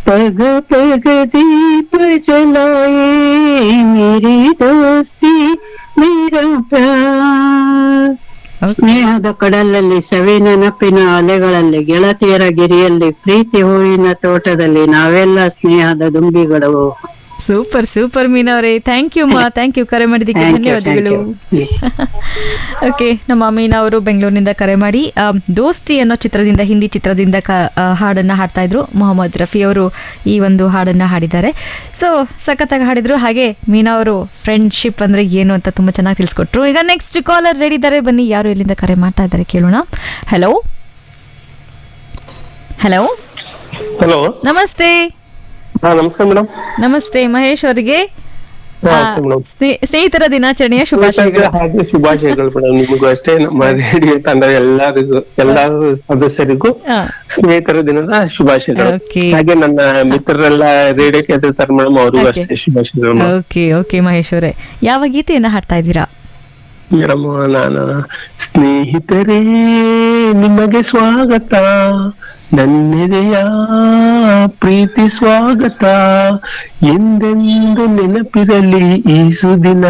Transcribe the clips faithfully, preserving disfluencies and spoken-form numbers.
पग पग दीप जलाए मेरी दोस्ती मेरा प्यार. ಸ್ನೇಹದ ಕಡಲಲ್ಲಿ ಸವಿ ನೆನಪಿನ ಅಲೆಗಳಲ್ಲಿ ಗೆಳತಿಯರ ಗಿರಿಯಲ್ಲಿ ಪ್ರೀತಿ ಹೂವಿನ ತೋಟದಲ್ಲಿ ನಾವೆಲ್ಲ ಸ್ನೇಹದ ದುಂಬಿಗಳು. ಸೂಪರ್ ಸೂಪರ್ ಮೀನಾ ಅವರೇ, ಥ್ಯಾಂಕ್ ಯು ಮಾ, ಥ್ಯಾಂಕ್ ಯು, ಕರೆ ಮಾಡಿದ್ದಕ್ಕೆ ಧನ್ಯವಾದಗಳು. ಓಕೆ, ನಮ್ಮ ಮೀನಾ ಅವರು ಬೆಂಗಳೂರಿನಿಂದ ಕರೆ ಮಾಡಿ ಆ, ದೋಸ್ತಿ ಅನ್ನೋ ಚಿತ್ರದಿಂದ, ಹಿಂದಿ ಚಿತ್ರದಿಂದ ಕ ಹಾಡನ್ನು ಹಾಡ್ತಾ ಇದ್ರು. ಮೊಹಮ್ಮದ್ ರಫಿ ಅವರು ಈ ಒಂದು ಹಾಡನ್ನು ಹಾಡಿದ್ದಾರೆ. ಸೊ ಸಖತ್ತಾಗಿ ಹಾಡಿದ್ರು. ಹಾಗೆ ಮೀನಾ ಅವರು ಫ್ರೆಂಡ್ಶಿಪ್ ಅಂದರೆ ಏನು ಅಂತ ತುಂಬ ಚೆನ್ನಾಗಿ ತಿಳಿಸ್ಕೊಟ್ರು. ಈಗ ನೆಕ್ಸ್ಟ್ ಕಾಲರ್ ರೆಡಿ ಇದ್ದಾರೆ, ಬನ್ನಿ ಯಾರು ಎಲ್ಲಿಂದ ಕರೆ ಮಾಡ್ತಾ ಇದ್ದಾರೆ ಕೇಳೋಣ. ಹಲೋ ಹಲೋ ಹಲೋ, ನಮಸ್ತೆ. ಹಾ ನಮಸ್ಕಾರ ಮೇಡಮ್. ನಮಸ್ತೆ ಮಹೇಶ್ ಅವರಿಗೆ ಹಾ, ಮೇಡಮ್. ಸ್ನೇಹಿತರ ದಿನಾಚರಣೆಯ ಶುಭಾಶಯಗಳು. ಹಾಗೆ ಶುಭಾಶಯಗಳು ಮೇಡಮ್, ನಿಮಗೂ ಅಷ್ಟೇ, ನಮ್ಮ ರೇಡಿಯೋ ತಂಡದ ಎಲ್ಲರಿಗೂ, ಎಲ್ಲಾ ಸದಸ್ಯರಿಗೂ ಹಾ. ಸ್ನೇಹಿತರ ದಿನದ ಶುಭಾಶಯಗಳು. Okay. ಹಾಗೆ ನನ್ನ ಮಿತ್ರರೆಲ್ಲ ರೇಡಿಯೋ ಕೇಳ್ತಿರ್ತಾರೆ ಮೇಡಮ್, ಅವ್ರಿಗೂ Okay. ಅಷ್ಟೇ ಶುಭಾಶಯಗಳು ಮೇಡಮ್. ಓಕೆ ಓಕೆ ಮಹೇಶ್ ಅವರೇ, ಯಾವ ಗೀತೆಯನ್ನ ಹಾಡ್ತಾ ಇದ್ದೀರಾ? ಮೇಡಮ್, ನಾನು ಸ್ನೇಹಿತರೇ ನಿಮಗೆ ಸ್ವಾಗತ, ನನ್ನೆದೆಯ ಪ್ರೀತಿ ಸ್ವಾಗತ, ಎಂದೆಂದು ನೆನಪಿರಲಿ ಈ ಸುದಿನ,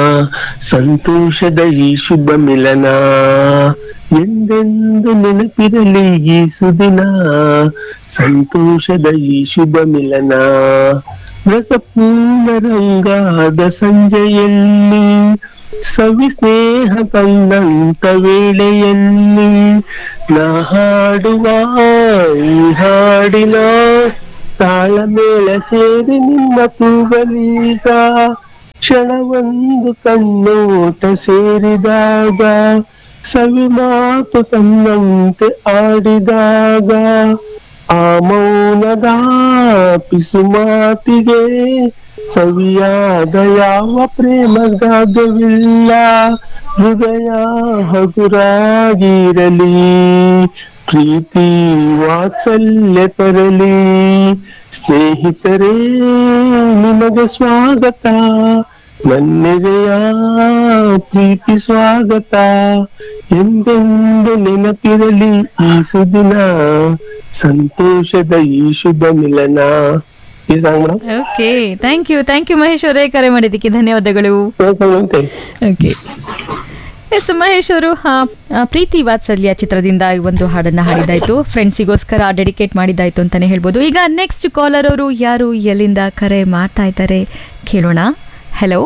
ಸಂತೋಷದ ಈ ಶುಭ ಮಿಲನ, ಎಂದೆಂದು ನೆನಪಿರಲಿ ಈ ಸುದಿನ, ಸಂತೋಷದ ಈ ಶುಭ ಮಿಲನ. ರಸಪೂರ್ಣ ರಂಗಾದ ಸಂಜೆಯಲ್ಲಿ ಸವಿ ಸ್ನೇಹ ತಂದಂತ ವೇಳೆಯಲ್ಲಿ ನಾ ಹಾಡುವ ಈ ಹಾಡಿನ ತಾಳಮೇಳ ಸೇರಿ ನಿಮ್ಮ ತೂಗಲೀಗ, ಕ್ಷಣವೊಂದು ಕಣ್ಣೋಟ ಸೇರಿದಾಗ ಸವಿ ಮಾತು ತನ್ನಂತೆ ಆಡಿದಾಗ, ಆ ಮೌನದ ಪಿಸು ಮಾತಿಗೆ ಸವಿಯಾದ ಯಾವ ಪ್ರೇಮ ಗಾದವಿಲ್ಲ, ಹೃದಯ ಹಗುರಾಗಿರಲಿ, ಪ್ರೀತಿ ವಾತ್ಸಲ್ಯ ತರಲಿ, ಸ್ನೇಹಿತರೇ ನಿಮಗೆ ಸ್ವಾಗತ, ನನ್ನೆದೆಯ ಪ್ರೀತಿ ಸ್ವಾಗತ, ಎಂದೆಂದು ನೆನಪಿರಲಿ ಈ ಸುದಿನ, ಸಂತೋಷದ ಈ ಶುಭ ಮಿಲನ. ಈ song madam. Okay, thank you thank you Mahesh ಅವರೇ, ಕರೆ ಮಾಡಿದ್ದಕ್ಕೆ ಧನ್ಯವಾದಗಳು. ಓಕೆ, ಎಸ್ ಮಹೇಶ್ ಅವರು ಹಾ, ಪ್ರೀತಿ ವಾತ್ಸಲ್ಯ ಚಿತ್ರದಿಂದ ಒಂದು ಹಾಡನ್ನ ಹಾಡಿದಾಯ್ತು, ಫ್ರೆಂಡ್ಸಿಗೋಸ್ಕರ ಡೆಡಿಕೇಟ್ ಮಾಡಿದ್ದಾಯ್ತು ಅಂತಾನೆ ಹೇಳ್ಬೋದು. ಈಗ ನೆಕ್ಸ್ಟ್ ಕಾಲರ್ ಅವರು ಯಾರು, ಎಲ್ಲಿಂದ ಕರೆ ಮಾಡ್ತಾ ಇದ್ದಾರೆ ಕೇಳೋಣ. ಹಲೋ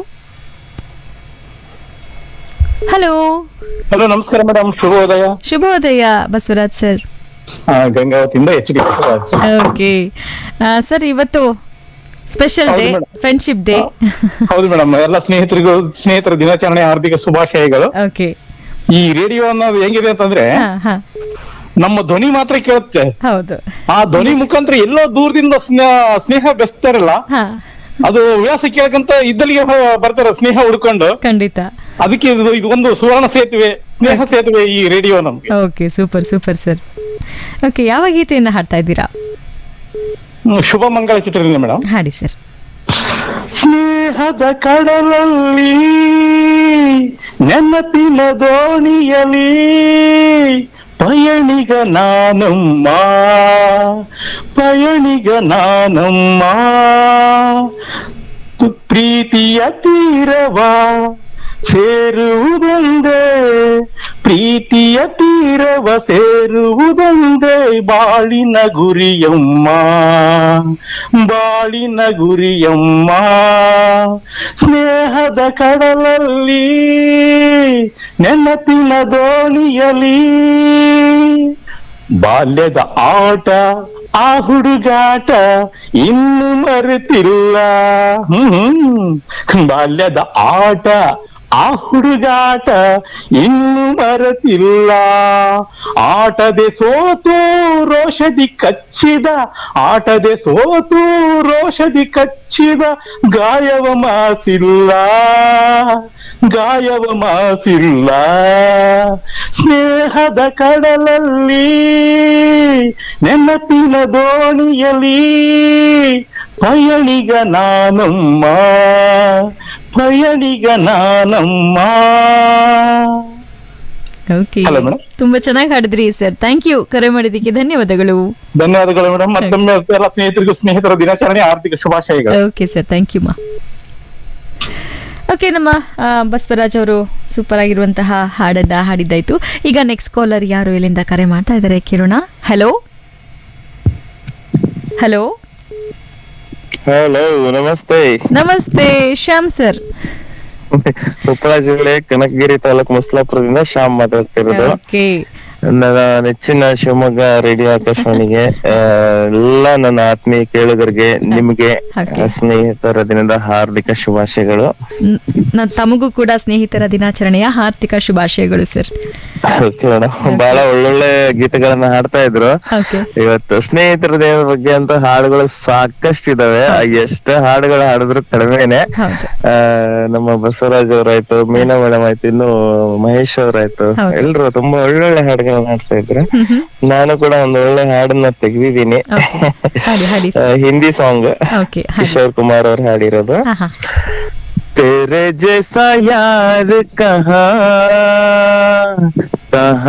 ಹಲೋ ಹಲೋ, ನಮಸ್ಕಾರ ಮೇಡಮ್, ಶುಭೋದಯ. ಶುಭೋದಯ Basavaraj sir. ಗಂಗಾವತಿಯಿಂದ H D Basavaraj. Okay sir, ಇವತ್ತು ಸ್ಪೆಷಲ್ ಡೇ, ಫ್ರೆಂಡ್ಶಿಪ್ ಡೇ. ಹೌದು ಮೇಡಮ್, ಎಲ್ಲ ಸ್ನೇಹಿತರಿಗೂ ಸ್ನೇಹಿತರ ದಿನಾಚರಣೆ ಹಾರ್ದಿಕ ಶುಭಾಶಯಗಳು. ಓಕೆ, ಈ ರೇಡಿಯೋ ಅನ್ನೋದು ಹೆಂಗಿದೆ ಅಂತಂದ್ರೆ ನಮ್ಮ ಧ್ವನಿ ಮಾತ್ರ ಕೇಳುತ್ತೆ, ಹೌದು, ಆ ಧ್ವನಿ ಮುಖಾಂತರ ಎಲ್ಲೋ ದೂರದಿಂದ ಸ್ನೇಹ ಬೆಸ್ತಾರಲ್ಲ, ಅದು ವ್ಯಾಸ ಕೇಳಕಂತ ಇದ್ದಲ್ಲಿಗೆ ಬರ್ತಾರ ಸ್ನೇಹ ಹುಡ್ಕೊಂಡು. ಖಂಡಿತ, ಅದಕ್ಕೆ ಇದು ಇದು ಒಂದು ಸುವರ್ಣ ಸೇತುವೆ, ಸ್ನೇಹ ಸೇತುವೆ ಈ ರೇಡಿಯೋ ನಮ್ಗೆ. Okay, super super sir. Okay, ಯಾವ ಗೀತೆಯನ್ನ ಹಾಡ್ತಾ ಇದ್ದೀರಾ? ಶುಭ ಮಂಗಳ ಚಿತ್ರದಿಂದ ಮೇಡಮ್. ಹಾಡಿ ಸರ್. ಸ್ನೇಹದ ಕಡಲಲ್ಲಿ ನೆನಪಿನ ದೋಣಿಯಲಿ ಪಯಣಿಗ ನಾನಮ್ಮ, ಪಯಣಿಗ ನಾನಮ್ಮ, ಪ್ರೀತಿಯ ತೀರವ ಸೇರುವುದೊಂದೇ, ಪ್ರೀತಿಯ ತೀರವ ಸೇರುವುದೊಂದೇ ಬಾಳಿನ ಗುರಿಯಮ್ಮ, ಬಾಳಿನ ಗುರಿಯಮ್ಮ. ಸ್ನೇಹದ ಕಡಲಲ್ಲಿ ನೆನಪಿನ ದೋಣಿಯಲಿ ಬಾಲ್ಯದ ಆಟ, ಆ ಹುಡುಗಾಟ ಇನ್ನು ಮರೆತಿಲ್ಲ. ಹ್ಮ್ ಬಾಲ್ಯದ ಆಟ, ಆ ಹುಡುಗಾಟ ಇನ್ನು ಮರೆತಿಲ್ಲ. ಆಟದೆ ಸೋತು ರೋಷದಿ ಕಚ್ಚಿದ, ಆಟದೆ ಸೋತು ರೋಷದಿ ಕಚ್ಚಿದ ಗಾಯವ ಮಾಸಿಲ್ಲ, ಗಾಯವ ಮಾಸಿಲ್ಲ. ಸ್ನೇಹದ ಕಡಲಲ್ಲಿ ನೆನಪಿನ ದೋಣಿಯಲಿ ಪಯಣಿಗ ನಾನಮ್ಮ, ಪಯಣಿಗ ನಾನಮ್ಮ. Okay Hello, madam. ತುಂಬಾ ಚೆನ್ನಾಗಿ ಹಾಡಿದ್ರಿ ಸರ್. ಥ್ಯಾಂಕ್ ಯು, ಕರೆ ಮಾಡಿದ್ದಕ್ಕೆ ಧನ್ಯವಾದಗಳು. ಧನ್ಯವಾದಗಳು ಮೇಡಮ್. ಮತ್ತೊಮ್ಮೆ ಎಲ್ಲ ಸ್ನೇಹಿತರಿಗೂ ಸ್ನೇಹಿತರ ದಿನಾಚರಣೆ ಆರ್ಥಿಕ ಶುಭಾಶಯಗಳು. ಓಕೆ ಸರ್, ಥ್ಯಾಂಕ್ ಯು ಮಾ. ಓಕೆ, ನಮ್ಮ ಆ, ಬಸವರಾಜ್ ಅವರು ಸೂಪರ್ ಆಗಿರುವಂತಹ ಹಾಡನ್ನ ಹಾಡಿದ್ದಾಯ್ತು. ಈಗ ನೆಕ್ಸ್ಟ್ ಕಾಲರ್ ಯಾರು ಎಲ್ಲಿಂದ ಕರೆ ಮಾಡ್ತಾ ಇದ್ದಾರೆ ಕೇಳೋಣ. ಹಲೋ ಹಲೋ ಹಲೋ, ನಮಸ್ತೆ. ನಮಸ್ತೆ ಶ್ಯಾಮ್ ಸರ್. ಕೊಪ್ಪಳ ಜಿಲ್ಲೆ ಕನಕಗಿರಿ ತಾಲೂಕು ಮಸ್ಲಾಪುರದಿಂದ ಶ್ಯಾಮ್ ಮಾತಾಡ್ತಿರೋದು. ಓಕೆ, ನನ್ನ ನೆಚ್ಚಿನ ಶಿವಮೊಗ್ಗ ರೇಡಿಯೋ ಆಕಾಶವಾಣಿಗೆ ಆ, ಎಲ್ಲ ನನ್ನ ಆತ್ಮೀಯ ಕೇಳುಗರಿಗೆ, ನಿಮ್ಗೆ Okay. ಆ, ಸ್ನೇಹಿತರ ದಿನದ ಹಾರ್ದಿಕ ಶುಭಾಶಯಗಳು. ನ- ತಮಗೂ ಕೂಡ ಸ್ನೇಹಿತರ ದಿನಾಚರಣೆಯ ಹಾರ್ದಿಕ ಶುಭಾಶಯಗಳು ಸರ್. Okay ಮೇಡಮ್, ಬಹಳ ಒಳ್ಳೊಳ್ಳೆ ಗೀತೆಗಳನ್ನ ಹಾಡ್ತಾ ಇದ್ರು. ಓಕೆ, ಇವತ್ತು ಸ್ನೇಹಿತರ ದಿನದ ಬಗ್ಗೆ ಅಂತ ಹಾಡುಗಳು ಸಾಕಷ್ಟು ಇದಾವೆ. ಎಷ್ಟು ಹಾಡುಗಳು ಹಾಡಿದ್ರು ಕಡಿಮೆನೆ. ಹೌದು. ಆ, ನಮ್ಮ ಬಸವರಾಜ್ ಅವರಾಯ್ತು, ಮೀನಾ ಮೇಡಮ್ ಆಯ್ತು, ಇನ್ನು ಮಹೇಶ್ ಅವರಾಯ್ತು, ಹೌದು. ಎಲ್ರು ತುಂಬಾ ಒಳ್ಳೊಳ್ಳೆ ಹಾಡುಗಳನ್ನ ಹಾಡ್ತಾ ಇದ್ರು. ನಾನು ಕೂಡ ಒಂದು ಒಳ್ಳೆ ಹಾಡನ್ನ ತೆಗ್ದಿದ್ದೀನಿ. Okay. ಹಾಡಿ ಹಾಡಿ ಆ, ಹಿಂದಿ ಸಾಂಗ್, ಓಕೆ, ಹಾಡಿ. ಕಿಶೋರ್ ಕುಮಾರ್ ಅವ್ರು ಹಾಡಿರೋದು. ಹಾ ಹಾ तेरे जैसा यार कहाँ कहाँ